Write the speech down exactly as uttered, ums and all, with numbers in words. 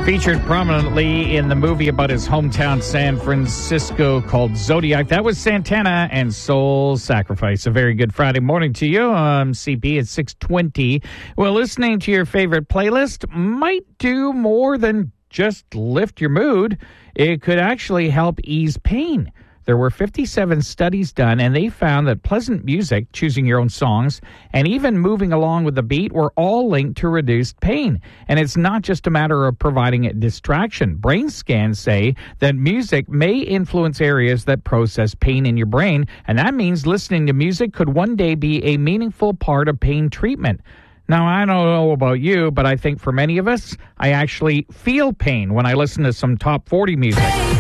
Featured prominently in the movie about his hometown San Francisco called Zodiac. That was Santana and Soul Sacrifice. A very good Friday morning to you. I'm C B at six twenty. Well, listening to your favorite playlist might do more than just lift your mood. It could actually help ease pain. There were fifty-seven studies done, and they found that pleasant music, choosing your own songs, and even moving along with the beat were all linked to reduced pain. And it's not just a matter of providing a distraction. Brain scans say that music may influence areas that process pain in your brain, and that means listening to music could one day be a meaningful part of pain treatment. Now, I don't know about you, but I think for many of us, I actually feel pain when I listen to some top forty music.